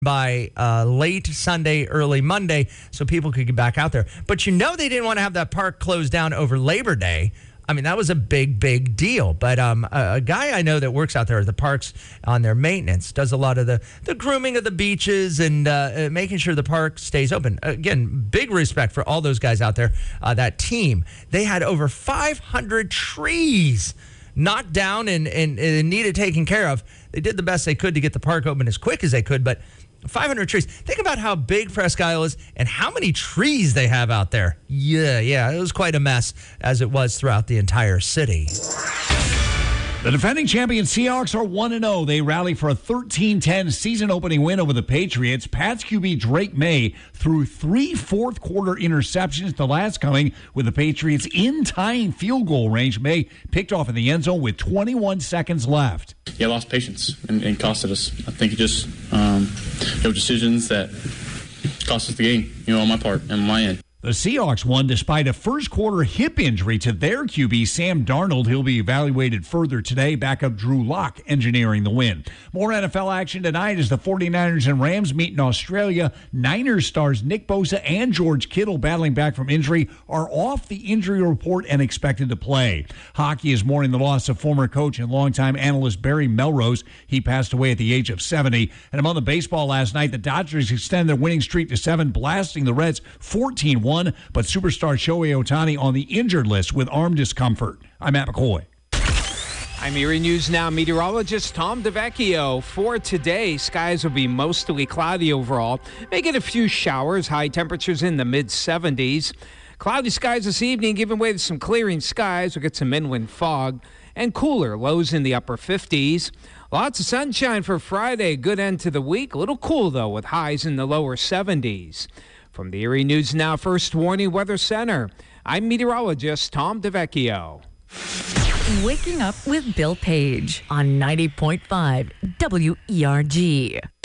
by late Sunday, early Monday, so people could get back out there. But they didn't want to have that park closed down over Labor Day. I mean, that was a big, big deal. But a guy I know that works out there at the parks on their maintenance does a lot of the grooming of the beaches and making sure the park stays open. Again, big respect for all those guys out there, that team. They had over 500 trees knocked down and needed taken care of. They did the best they could to get the park open as quick as they could, but 500 trees. Think about how big Presque Isle is and how many trees they have out there. Yeah, it was quite a mess, as it was throughout the entire city. The defending champion Seahawks are 1-0. They rally for a 13-10 season-opening win over the Patriots. Pats QB Drake May threw 3 fourth-quarter interceptions, the last coming with the Patriots in tying field goal range. May picked off in the end zone with 21 seconds left. Yeah, lost patience and costed us. I think it just decisions that cost us the game, on my part and my end. The Seahawks won despite a first-quarter hip injury to their QB, Sam Darnold. He'll be evaluated further today. Backup Drew Lock engineering the win. More NFL action tonight as the 49ers and Rams meet in Australia. Niners stars Nick Bosa and George Kittle, battling back from injury, are off the injury report and expected to play. Hockey is mourning the loss of former coach and longtime analyst Barry Melrose. He passed away at the age of 70. And among the baseball last night, the Dodgers extend their winning streak to 7, blasting the Reds 14-1. But superstar Shohei Ohtani on the injured list with arm discomfort. I'm Matt McCoy. I'm Erie News Now meteorologist Tom DeVecchio. For today, skies will be mostly cloudy overall. May get a few showers, high temperatures in the mid-70s. Cloudy skies this evening, giving way to some clearing skies. We'll get some inland fog and cooler, lows in the upper 50s. Lots of sunshine for Friday, good end to the week. A little cool, though, with highs in the lower 70s. From the Erie News Now First Warning Weather Center, I'm meteorologist Tom DeVecchio. Waking up with Bill Page on 90.5 WERG.